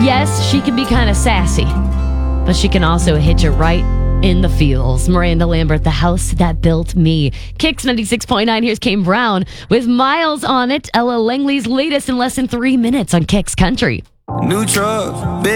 Yes, she can be kind of sassy, but she can also hit you right in the feels. Miranda Lambert, The House That Built Me. Kicks 96.9. Here's Kane Brown with Miles on it. Ella Langley's latest in less than 3 minutes on Kicks Country. New truck,